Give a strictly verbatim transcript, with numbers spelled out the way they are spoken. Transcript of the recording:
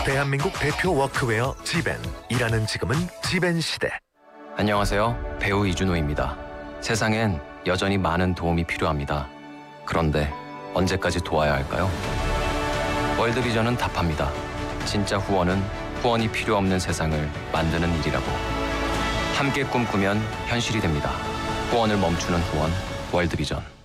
대한민국 대표 워크웨어 지벤. 일하는 지금은 지벤 시대. 안녕하세요. 배우 이준호입니다. 세상엔 여전히 많은 도움이 필요합니다. 그런데 언제까지 도와야 할까요? 월드비전은 답합니다. 진짜 후원은 후원이 필요 없는 세상을 만드는 일이라고. 함께 꿈꾸면 현실이 됩니다. 후원을 멈추는 후원, 월드비전.